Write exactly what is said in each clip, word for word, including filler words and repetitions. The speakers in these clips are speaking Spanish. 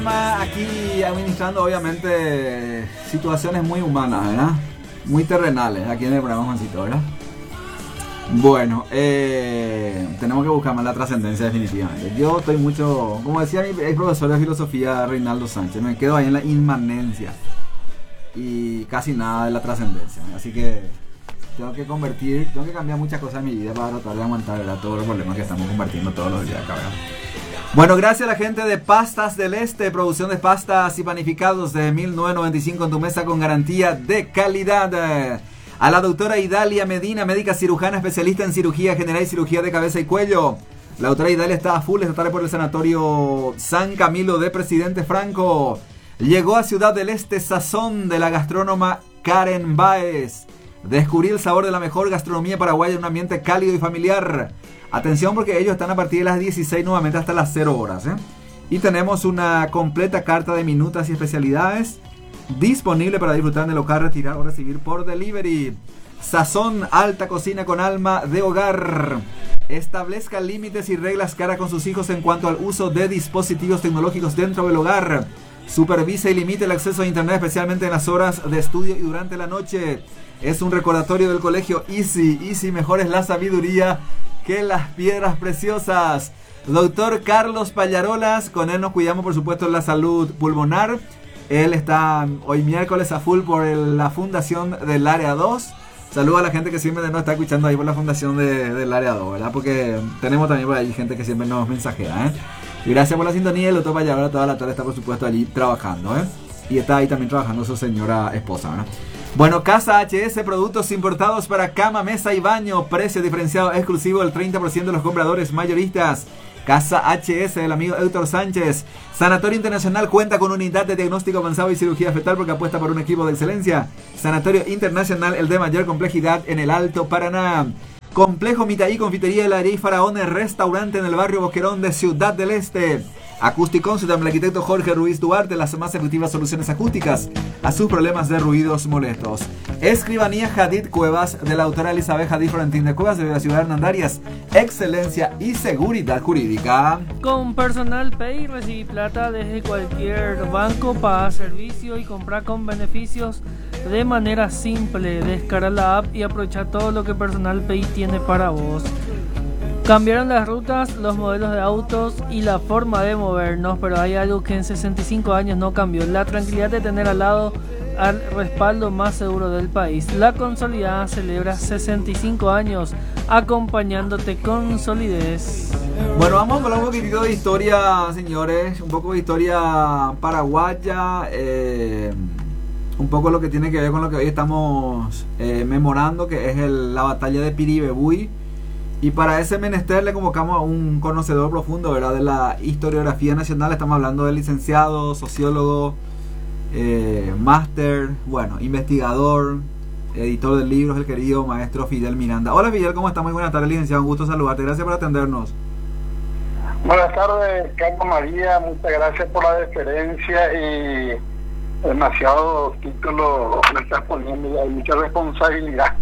Aquí administrando obviamente situaciones muy humanas, ¿verdad? Muy terrenales aquí en el programa, Juancito, ¿verdad? Bueno, eh, tenemos que buscar más la trascendencia definitivamente. Yo estoy mucho, como decía mi ex profesor de filosofía Reinaldo Sánchez, me quedo ahí en la inmanencia y casi nada de la trascendencia. Así que tengo que convertir, tengo que cambiar muchas cosas en mi vida para tratar de aguantar, ¿verdad?, todos los problemas que estamos compartiendo todos los días acá, ¿verdad? Bueno, gracias a la gente de Pastas del Este, producción de pastas y panificados de mil novecientos noventa y cinco en tu mesa con garantía de calidad. A la doctora Idalia Medina, médica cirujana especialista en cirugía general y cirugía de cabeza y cuello. La doctora Idalia está a full esta tarde por el sanatorio San Camilo de Presidente Franco. Llegó a Ciudad del Este Sazón de la gastrónoma Karen Baez. Descubrí el sabor de la mejor gastronomía paraguaya en un ambiente cálido y familiar. Atención porque ellos están a partir de las dieciséis nuevamente hasta las cero horas, ¿eh? Y tenemos una completa carta de minutas y especialidades disponible para disfrutar en el local, retirar o recibir por delivery. Sazón, alta cocina con alma de hogar. Establezca límites y reglas claras con sus hijos en cuanto al uso de dispositivos tecnológicos dentro del hogar. Supervisa y limite el acceso a internet, especialmente en las horas de estudio y durante la noche. Es un recordatorio del colegio Easy. Easy, mejor es la sabiduría que las piedras preciosas. Doctor Carlos Pallarolas, con él nos cuidamos por supuesto de la salud pulmonar. Él está hoy miércoles a full por el, la fundación del área dos. Saludos a la gente que siempre nos está escuchando ahí por la fundación de, del área dos, ¿verdad? Porque tenemos también por ahí gente que siempre nos mensajea, ¿eh? Y gracias por la sintonía. El doctor Pallarolas toda la tarde está por supuesto allí trabajando, ¿eh? Y está ahí también trabajando su señora esposa, ¿verdad? Bueno, Casa H S, productos importados para cama, mesa y baño. Precio diferenciado exclusivo del treinta por ciento de los compradores mayoristas. Casa H S, el amigo Héctor Sánchez. Sanatorio Internacional cuenta con unidad de diagnóstico avanzado y cirugía fetal porque apuesta por un equipo de excelencia. Sanatorio Internacional, el de mayor complejidad en el Alto Paraná. Complejo Mitaí, confitería del Aire y Faraones, restaurante en el barrio Boquerón de Ciudad del Este. Acústico, del arquitecto Jorge Ruiz Duarte, las más efectivas soluciones acústicas a sus problemas de ruidos molestos. Escribanía Jadid Cuevas, de la autora Elizabeth Jadid Florentín de Cuevas, de la ciudad de Hernandarias. Excelencia y seguridad jurídica. Con Personal Pay recibí plata desde cualquier banco, paga servicio y comprar con beneficios de manera simple. Descarga la app y aprovecha todo lo que Personal Pay tiene para vos. Cambiaron las rutas, los modelos de autos y la forma de movernos, pero hay algo que en sesenta y cinco años no cambió: la tranquilidad de tener al lado al respaldo más seguro del país. La Consolidada celebra sesenta y cinco años acompañándote con solidez. Bueno, vamos a hablar un poquitito de historia, señores, un poco de historia paraguaya, eh, un poco lo que tiene que ver con lo que hoy estamos eh, memorando, que es el, la batalla de Piribebuy. Y para ese menester le convocamos a un conocedor profundo, ¿verdad?, de la historiografía nacional. Estamos hablando de licenciado, sociólogo, eh, máster, bueno, investigador, editor de libros, el querido maestro Fidel Miranda. Hola Fidel, ¿cómo está? Muy buenas tardes, licenciado, un gusto saludarte, gracias por atendernos. Buenas tardes, Carlos María, muchas gracias por la deferencia y demasiados títulos me estás poniendo y hay mucha responsabilidad.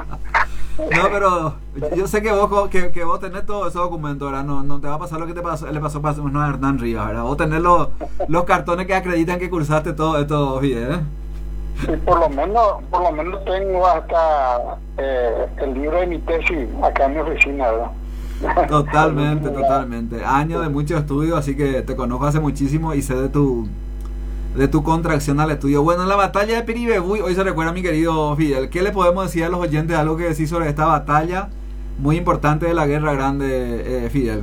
No, pero yo sé que vos que, que vos tenés todos esos documentos, ¿verdad? No, no te va a pasar lo que te pasó, le pasó a no, a Hernán Rivas, ¿verdad? Vos tenés los, los cartones que acreditan que cursaste todo esto bien, ¿eh? Sí, por lo menos, por lo menos tengo hasta eh, el libro de mi tesis acá en mi oficina, ¿verdad? Totalmente, totalmente. Años de mucho estudio, así que te conozco hace muchísimo y sé de tu de tu contracción al estudio. Bueno, en la batalla de Piribebuy, hoy se recuerda, mi querido Fidel. ¿Qué le podemos decir a los oyentes, algo que decir sobre esta batalla muy importante de la Guerra Grande, eh, Fidel,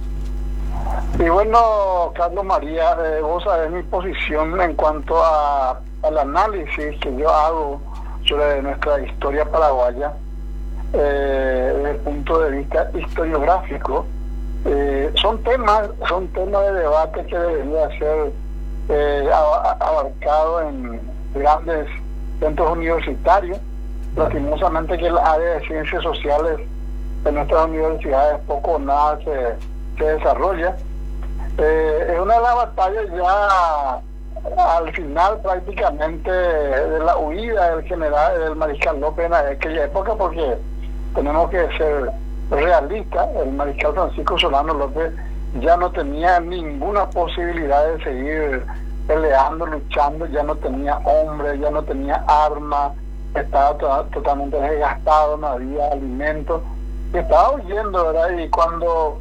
¿eh? Y bueno, Carlos María, eh, vos sabés mi posición en cuanto a, al análisis que yo hago sobre nuestra historia paraguaya, eh, desde el punto de vista historiográfico. Eh, son temas, son temas de debate que debería ser Eh, abarcado en grandes centros universitarios. Lastimosamente que el área de ciencias sociales de nuestras universidades poco o nada se, se desarrolla. Eh, es una de las batallas ya al final prácticamente de la huida del general, del mariscal López en aquella época, porque tenemos que ser realistas. El mariscal Francisco Solano López ya no tenía ninguna posibilidad de seguir peleando, luchando, ya no tenía hombre, ya no tenía armas, estaba to totalmente desgastado, no había alimento, y estaba huyendo, ¿verdad? Y cuando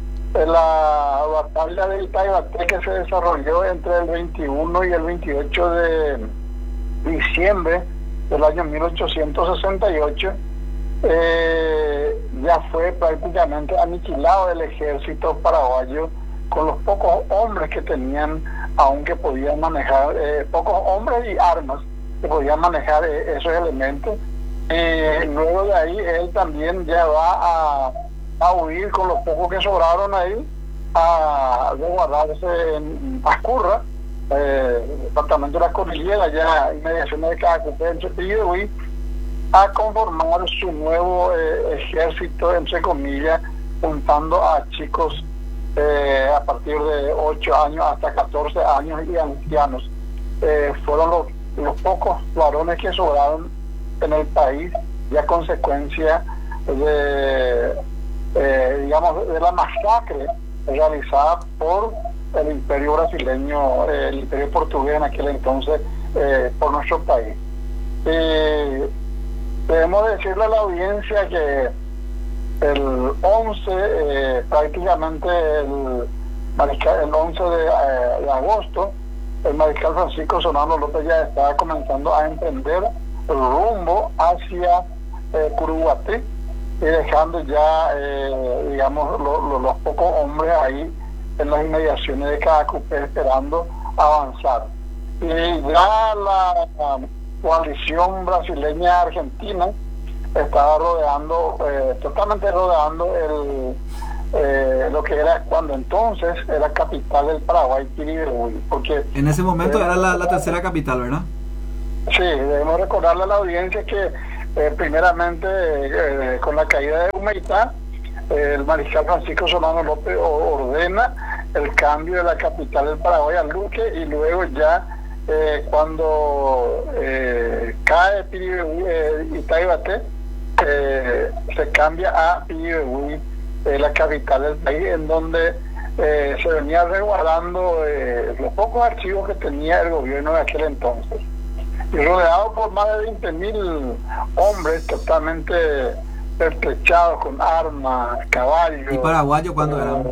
la batalla de Itaibate, que se desarrolló entre el veintiuno y el veintiocho de diciembre del año mil ochocientos sesenta y ocho, eh, ya fue prácticamente aniquilado el ejército paraguayo, con los pocos hombres que tenían, aunque podían manejar, eh, pocos hombres y armas que podían manejar eh, esos elementos. Eh, luego de ahí él también ya va a, a huir con los pocos que sobraron ahí, a resguardarse en Ascurra, eh, departamento de la Cordillera, ya inmediaciones de Caacupé, en Cepillo, a conformar su nuevo eh, ejército, entre comillas, juntando a chicos eh, a partir de ocho años hasta catorce años y ancianos. Eh, fueron los, los pocos varones que sobraron en el país, y a consecuencia de, eh, digamos, de la masacre realizada por el imperio brasileño, eh, el imperio portugués en aquel entonces, eh, por nuestro país. Y debemos decirle a la audiencia que el once, eh, prácticamente el, mariscal, el once de, eh, de agosto, el mariscal Francisco Solano López ya estaba comenzando a emprender el rumbo hacia eh, Curuguaté, y dejando ya, eh, digamos, lo, lo, los pocos hombres ahí en las inmediaciones de Caacupé esperando avanzar. Y ya la, la coalición brasileña argentina estaba rodeando, eh, totalmente rodeando el, eh, lo que era cuando entonces era capital del Paraguay, Piribebuy, porque en ese momento eh, era la, la tercera capital, ¿verdad? Sí, debemos recordarle a la audiencia que eh, primeramente eh, con la caída de Humaitá, eh, el mariscal Francisco Solano López ordena el cambio de la capital del Paraguay al Luque, y luego ya eh, cuando eh, cae Piribebuy, eh, Itaibate, eh, se cambia a Piribebuy, eh, la capital del país, en donde eh, se venía resguardando eh, los pocos archivos que tenía el gobierno de aquel entonces, y rodeado por más de veinte mil hombres totalmente pertrechados con armas, caballos. ¿Y paraguayo cuánto eran?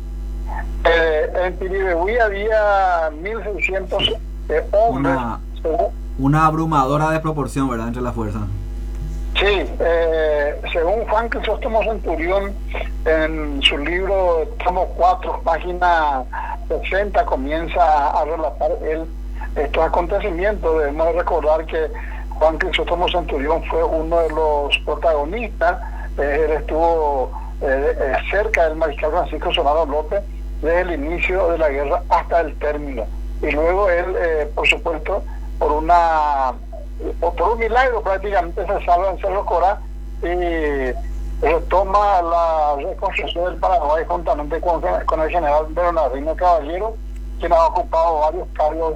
Eh, en Piribebuy había mil seiscientos eh, hombres. Una, una abrumadora desproporción, ¿verdad?, entre las fuerzas. Sí, eh, según Juan Crisóstomo Centurión, en su libro tomo cuatro, página sesenta, comienza a, a relatar él estos acontecimientos. Debemos recordar que Juan Crisóstomo Centurión fue uno de los protagonistas. Eh, él estuvo eh, eh, cerca del mariscal Francisco Solano López desde el inicio de la guerra hasta el término, y luego él, eh, por supuesto, por una por un milagro prácticamente se salva en Cerro Corá y retoma la reconstrucción del Paraguay juntamente con, con el general Bernardino Caballero, quien ha ocupado varios cargos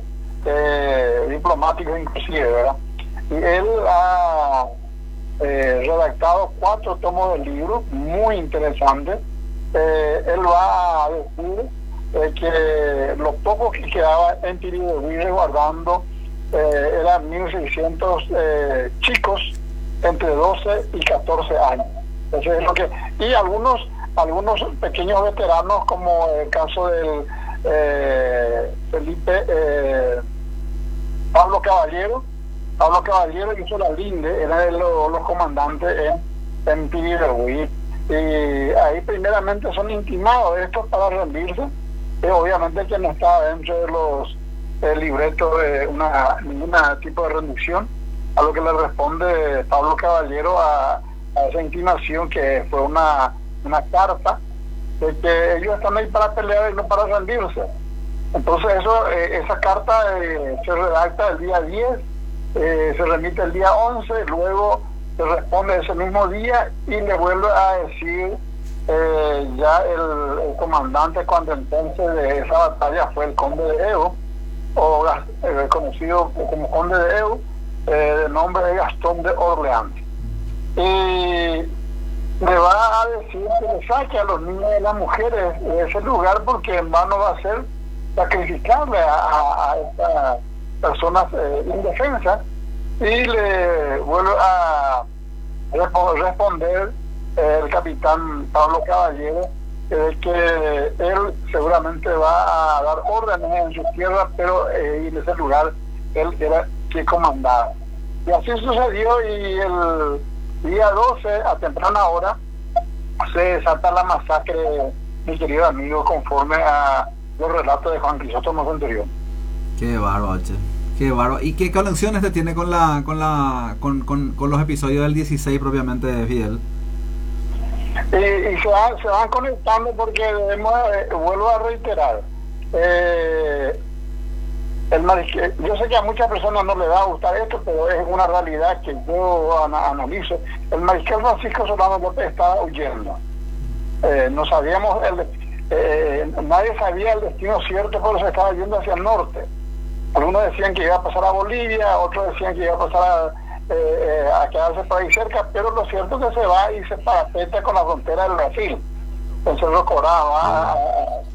eh, diplomáticos inclusive, ¿verdad? Y él ha eh, redactado cuatro tomos del libro muy interesantes. Eh, él va a decir eh, que los pocos que quedaban en Piribebuy resguardando eh, eran mil seiscientos eh, chicos entre doce y catorce años. Eso es lo que, y algunos algunos pequeños veteranos, como el caso del eh, Felipe eh, Pablo Caballero. Pablo Caballero hizo la linde, era de los, los comandantes en, en Piribebuy, y ahí primeramente son intimados estos para rendirse, y obviamente que no estaba dentro de los eh, libretos de una ninguna tipo de rendición, a lo que le responde Pablo Caballero a, a esa intimación, que fue una, una carta de que ellos están ahí para pelear y no para rendirse. Entonces eso eh, esa carta eh, se redacta el día diez, eh, se remite el día once, luego se responde ese mismo día y le vuelve a decir eh, ya el, el comandante cuando entonces de esa batalla fue el conde de Evo, o eh, conocido como conde de Evo, eh, de nombre de Gastón de Orleans. Y le va a decir que le saque a los niños y las mujeres de ese lugar, porque en vano va a ser sacrificarle a, a, a estas personas eh, indefensas. Y le vuelve a responder eh, el capitán Pablo Caballero de que él seguramente va a dar órdenes en su tierra, pero eh, en ese lugar él era quien comandaba. Y así sucedió, y el día doce, a temprana hora, se desata la masacre, mi querido amigo, conforme a los relatos de Juan Crisóstomo Centurión. Qué bárbaro, che. Qué bárbaro. ¿Y qué conexiones te tiene con la con la con, con, con los episodios del dieciséis propiamente, Fidel? Y, y se, van, se van conectando porque debemos, eh, vuelvo a reiterar, eh, el mariscal, yo sé que a muchas personas no les va a gustar esto, pero es una realidad que yo ana, analizo. El mariscal Francisco Solano López estaba huyendo. Eh, no sabíamos, el, eh, nadie sabía el destino cierto, pero se estaba yendo hacia el norte. Algunos decían que iba a pasar a Bolivia, otros decían que iba a pasar a, eh, a quedarse por ahí cerca, pero lo cierto es que se va y se parapeta con la frontera del Brasil, en Cerro Corá, va a,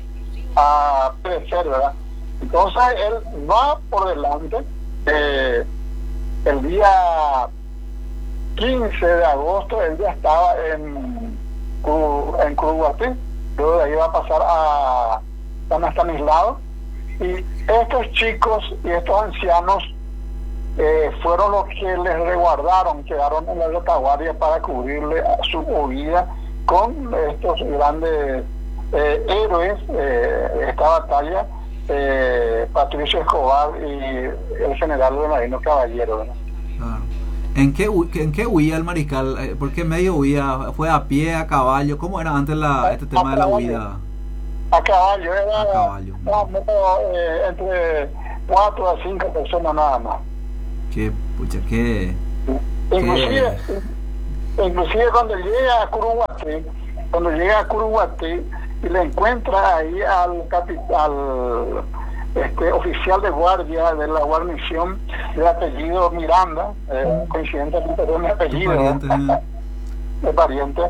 a, a perecer, ¿verdad? Entonces él va por delante. Eh, el día quince de agosto él ya estaba en, en Curuguatí, luego de ahí va a pasar a San Estanislao. Y estos chicos y estos ancianos eh, fueron los que les resguardaron, quedaron en la retaguardia para cubrirle su huida con estos grandes eh, héroes eh, de esta batalla, eh, Patricio Escobar y el general Bernardino Caballero, ¿no? Claro. ¿En qué, ¿En qué huía el mariscal? ¿Por qué medio huía? ¿Fue a pie, a caballo? ¿Cómo era antes la, este tema de la huida? A caballo, era a caballo. Más, eh, entre cuatro a cinco personas nada más. Qué, pucha, qué... Inclusive, qué... inclusive cuando llega a Curuguatí, cuando llega a Curuguatí y le encuentra ahí al capital, este oficial de guardia de la guarnición de apellido Miranda, eh, coincidentemente de mi apellido, de pariente, de pariente.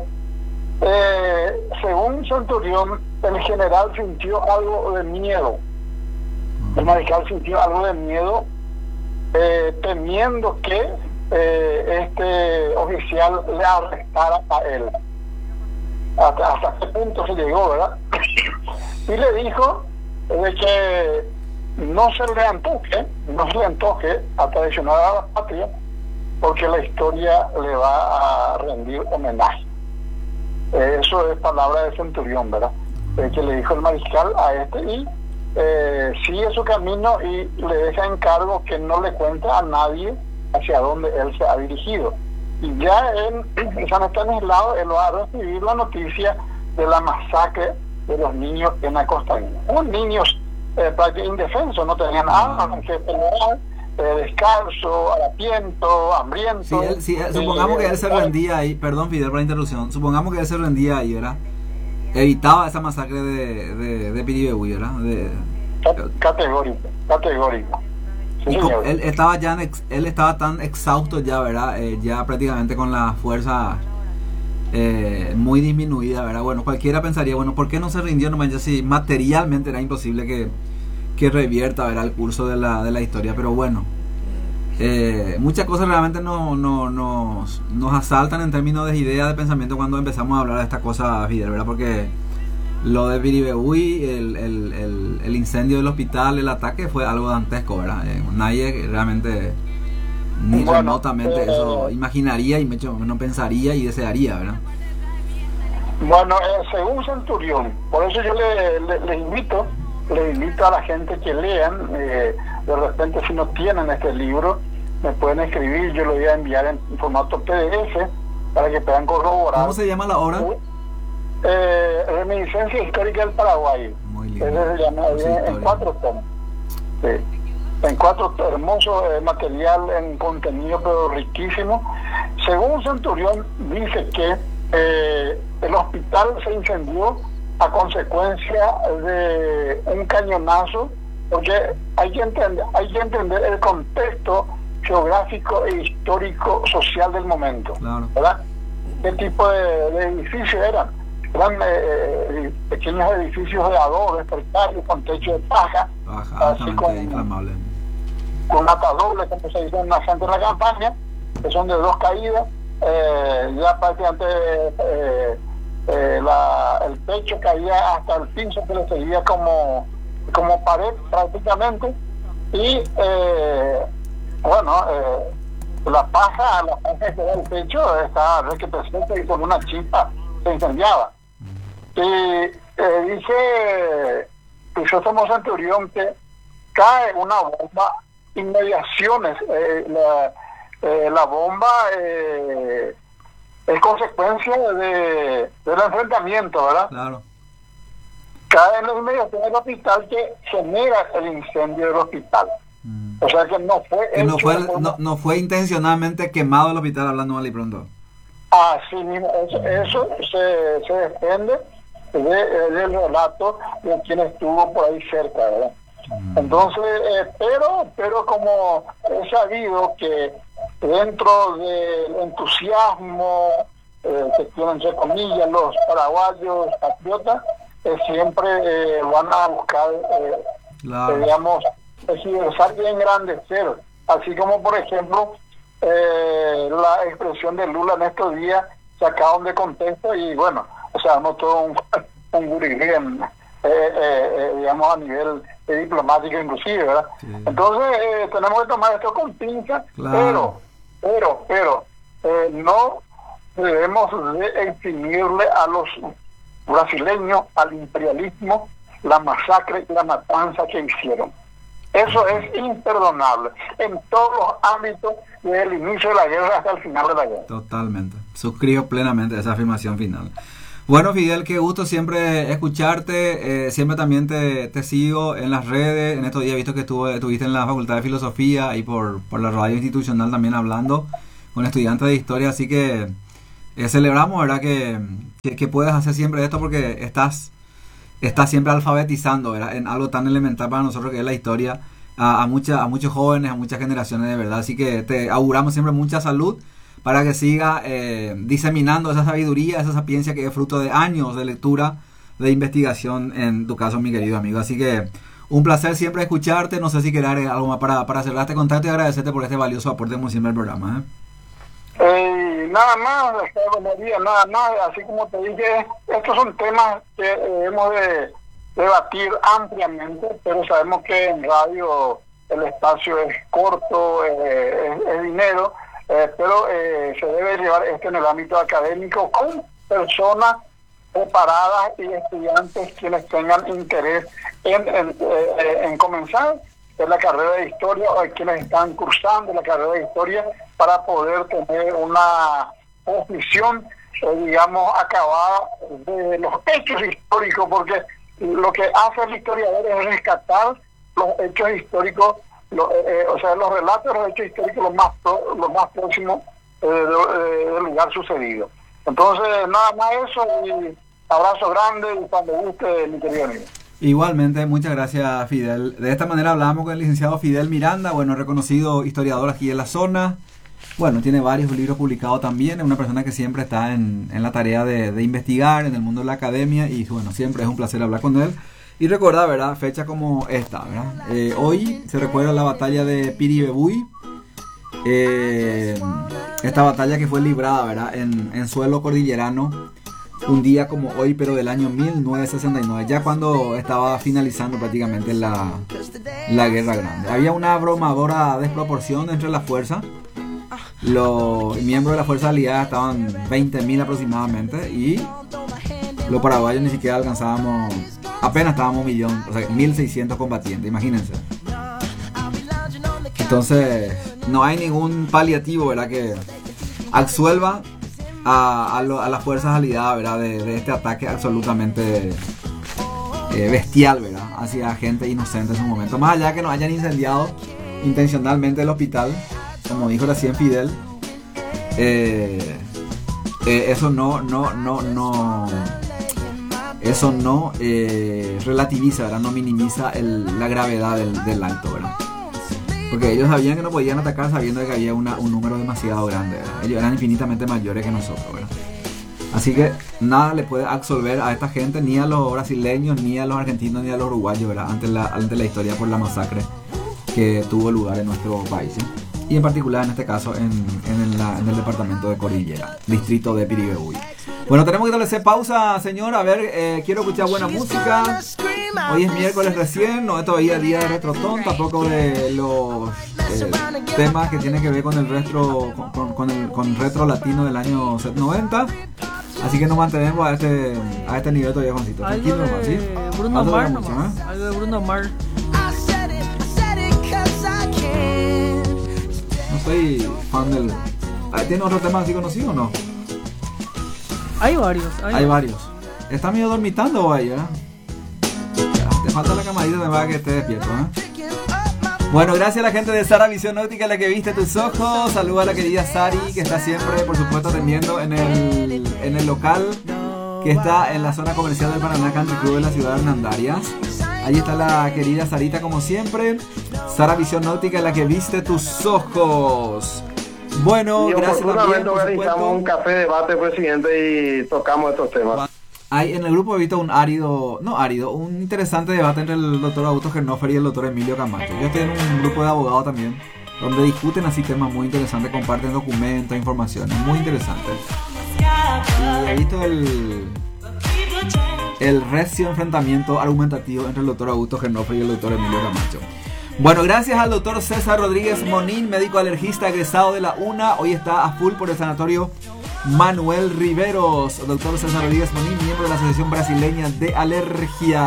Eh, según Centurión, el general sintió algo de miedo. El mariscal sintió algo de miedo, eh, temiendo que eh, este oficial le arrestara a él. Hasta, hasta qué punto se llegó, ¿verdad? Y le dijo de que no se le antoje, no se le antoje a traicionar a la patria, porque la historia le va a rendir homenaje. Eso es palabra de Centurión, ¿verdad? Eh, que le dijo el mariscal a este, y eh, sigue su camino y le deja encargo que no le cuente a nadie hacia dónde él se ha dirigido. Y ya en, en San Estanislao él va a recibir la noticia de la masacre de los niños en la costa. Unos niños eh, prácticamente indefensos, no tenían armas que pelear, eh, descalzo, harapiento, hambriento. Si él, si él, supongamos que él se rendía ahí, perdón Fidel por la interrupción, supongamos que él se rendía ahí, ¿verdad? Evitaba esa masacre de, de, de Piribebuy, ¿verdad? De, categórico, categórico. Sí, él estaba ya en ex, él estaba tan exhausto ya, ¿verdad? Eh, ya prácticamente con la fuerza eh, muy disminuida, ¿verdad? Bueno, cualquiera pensaría, bueno, ¿por qué no se rindió? No manches, si materialmente era imposible que, que revierta, ¿verdad?, el curso de la, de la historia, pero bueno, eh, muchas cosas realmente no, no, nos, nos asaltan en términos de ideas de pensamiento cuando empezamos a hablar de esta cosa, Fidel, ¿verdad? Porque lo de Piribebuy, el, el, el, el incendio del hospital, el ataque fue algo dantesco, ¿verdad? Eh, nadie realmente ni bueno, remotamente eh, eso imaginaría y no pensaría y desearía, ¿verdad? Bueno, eh, según Centurión, por eso yo le, le, le invito le invito a la gente que lean, eh, de repente si no tienen este libro me pueden escribir, yo lo voy a enviar en formato P D F para que puedan corroborar. ¿Cómo se llama la obra? Eh, Reminiscencia Histórica del Paraguay. Muy lindo. Ese se llama en, en cuatro tomos. Sí. En cuatro, hermoso eh, material en contenido, pero riquísimo. Según Centurión, dice que eh, el hospital se incendió a consecuencia de un cañonazo, porque hay que entender, hay que entender el contexto geográfico e histórico social del momento, claro, ¿verdad? qué tipo de, de edificios eran. Eran eh, pequeños edificios de adobe, precarios, con techo de paja, Baja, así con, inflamable. con atadoble, como se dice en la gente de la campaña, que son de dos caídas, eh, ya prácticamente eh, eh, la, el techo caía hasta el piso, que le seguía como, como pared prácticamente, y eh, bueno, eh, la paja, la paja que da el techo estaba requete seca y con una chispa se incendiaba. Y eh, dice Crisóstomo Centurión que cae una bomba, inmediaciones, eh, la, eh, la bomba eh, es consecuencia de, del enfrentamiento, ¿verdad? Claro. Cae en la inmediación del hospital que genera el incendio del hospital. Mm. O sea que no fue que no fue, no, no fue intencionalmente quemado el hospital, hablando mal y pronto. Así mismo, eso, eso se, se desprende de, del relato de quien estuvo por ahí cerca, ¿verdad? Mm. Entonces, eh, pero, pero como he sabido que dentro del entusiasmo eh, que tienen, entre comillas, los paraguayos patriotas, eh, siempre eh, van a buscar, eh, claro. eh, digamos, expresar y engrandecer, así como por ejemplo eh, la expresión de Lula en estos días sacaron de contexto y bueno, o sea, no todo un, un gurigén, eh, eh, eh, digamos a nivel eh, diplomático inclusive, ¿verdad? Sí. Entonces eh, tenemos que tomar esto con pinza, claro. pero, pero, pero eh, no debemos de eximirle a los brasileños, al imperialismo, la masacre y la matanza que hicieron. Eso es imperdonable en todos los ámbitos, desde el inicio de la guerra hasta el final de la guerra. Totalmente, suscribo plenamente esa afirmación final. Bueno, Fidel, qué gusto siempre escucharte, eh, siempre también te, te sigo en las redes, en estos días he visto que estuve, estuviste en la Facultad de Filosofía y por, por la radio institucional también hablando con estudiantes de historia, así que eh, celebramos, ¿verdad?, que, que, que puedas hacer siempre esto porque estás... está siempre alfabetizando, ¿verdad?, en algo tan elemental para nosotros que es la historia, a, a, mucha, a muchos jóvenes, a muchas generaciones de verdad. Así que te auguramos siempre mucha salud para que siga eh, diseminando esa sabiduría, esa sapiencia que es fruto de años de lectura, de investigación, en tu caso, mi querido amigo. Así que un placer siempre escucharte. No sé si quieres agregar algo más para, para cerrar este contacto y agradecerte por este valioso aporte como siempre al programa, ¿eh? Eh, nada más, María, nada más, así como te dije, estos son temas que eh, hemos de debatir ampliamente, pero sabemos que en radio el espacio es corto, eh, es, es dinero, eh, pero eh, se debe llevar esto en el ámbito académico con personas preparadas y estudiantes quienes tengan interés en, en, eh, en comenzar en la carrera de historia o quienes están cursando la carrera de historia para poder tener una posición, eh, digamos, acabada de los hechos históricos, porque lo que hace el historiador es rescatar los hechos históricos, lo, eh, o sea, los relatos de los hechos históricos los más, pro, los más próximos eh, de, del lugar sucedido. Entonces, nada más eso, y abrazo grande y cuando guste, mi querido amigo. Igualmente, muchas gracias, Fidel. De esta manera hablamos con el licenciado Fidel Miranda, bueno, reconocido historiador aquí en la zona. Bueno, tiene varios libros publicados también, es una persona que siempre está en, en la tarea de, de investigar en el mundo de la academia y bueno, siempre es un placer hablar con él. Y recordar, ¿verdad?, fecha como esta, ¿verdad? Eh, hoy se recuerda la batalla de Piribebuy, eh, esta batalla que fue librada, ¿verdad?, en, en suelo cordillerano, un día como hoy, pero del año mil novecientos sesenta y nueve, ya cuando estaba finalizando prácticamente la, la Guerra Grande. Había una abrumadora desproporción entre las fuerzas. Los miembros de la fuerza aliada estaban veinte mil aproximadamente y los paraguayos ni siquiera alcanzábamos, apenas estábamos un millón, o sea, mil seiscientos combatientes, imagínense. Entonces no hay ningún paliativo, ¿verdad?, que absuelva a, a, lo, a las fuerzas aliadas, ¿verdad?, de, de este ataque absolutamente eh, bestial, ¿verdad?, hacia gente inocente en su momento. Más allá de que nos hayan incendiado intencionalmente el hospital, como dijo recién Fidel, eh, eh, eso no, no, no, no, eso no eh, relativiza, ¿verdad?, no minimiza el, la gravedad del, del acto, ¿verdad?, porque ellos sabían que no podían atacar sabiendo que había una, un número demasiado grande, ¿verdad? Ellos eran infinitamente mayores que nosotros, ¿verdad? Así que nada le puede absolver a esta gente, ni a los brasileños, ni a los argentinos, ni a los uruguayos, ¿verdad? Ante la, ante la historia por la masacre que tuvo lugar en nuestro país, ¿sí? Y en particular en este caso en, en, la, en el departamento de Cordillera, distrito de Piribebuy. Bueno, tenemos que establecer pausa, señor. A ver, eh, quiero escuchar buena música. Hoy es miércoles recién, no es todavía día de Retrotón, tampoco de los eh, temas que tienen que ver con el retro, con, con, con el con retro latino del año noventa. Así que nos mantenemos a este, a este nivel todavía, Juancito. Algo de nomás, ¿sí? Bruno Mars, mucho, nomás. ¿eh? Algo de Bruno Mars. No soy fan del... ¿Tiene otro tema así conocido o no? Hay varios. Hay, Hay varios. ¿Está medio dormitando o ahí, eh? Ya, te falta la camarita de verdad que esté despierto, ¿eh? Bueno, gracias a la gente de Sara Visión Óptica, la que viste tus ojos. Saluda a la querida Sari, que está siempre, por supuesto, atendiendo en el, en el local que está en la zona comercial del Paraná Country Club de la ciudad de Hernandarias. Ahí está la querida Sarita, como siempre. Sara Visión Óptica, la que viste tus ojos. Bueno, y gracias también, por organizamos un café debate, presidente, y tocamos estos temas. Hay en el grupo he visto un árido, no árido, un interesante debate entre el doctor Augusto Genoffer y el doctor Emilio Camacho. Ellos tienen un grupo de abogados también, donde discuten así temas muy interesantes, comparten documentos, informaciones, muy interesantes. Y he visto el, el recio enfrentamiento argumentativo entre el doctor Augusto Genoffer y el doctor Emilio Camacho. Bueno, gracias al doctor César Rodríguez Monín, médico alergista egresado de la UNA. Hoy está a full por el sanatorio Manuel Riveros. Doctor César Rodríguez Monín, miembro de la Asociación Brasileña de Alergia.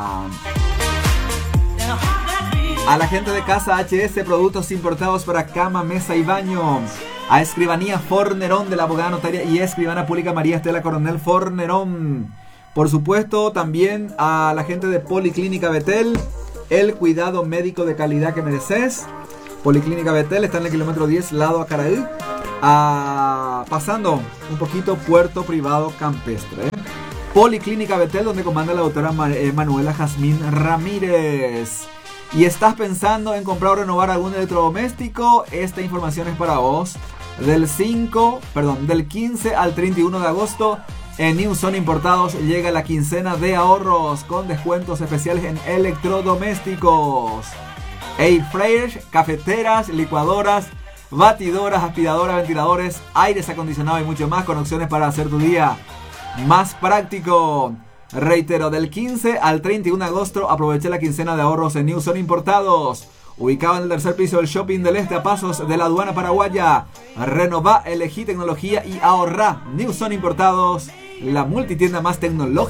A la gente de Casa H S, productos importados para cama, mesa y baño. A Escribanía Fornerón, de la abogada notaria y escribana pública María Estela Coronel Fornerón. Por supuesto, también a la gente de Policlínica Betel, el cuidado médico de calidad que mereces. Policlínica Betel está en el kilómetro diez, lado a Caraí, a, pasando un poquito Puerto Privado Campestre. Policlínica Betel, donde comanda la doctora Manuela Jazmín Ramírez. ¿Y estás pensando en comprar o renovar algún electrodoméstico? Esta información es para vos. Del cinco, perdón, del quince al treinta y uno de agosto, en New Son Importados llega la quincena de ahorros con descuentos especiales en electrodomésticos. Air fryers, cafeteras, licuadoras, batidoras, aspiradoras, ventiladores, aires acondicionados y mucho más, con opciones para hacer tu día más práctico. Reitero, del quince al treinta y uno de agosto aproveché la quincena de ahorros en New Son Importados. Ubicado en el tercer piso del Shopping del Este, a pasos de la aduana paraguaya. Renová, elegí tecnología y ahorrá. New Son Importados, la multitienda más tecnológica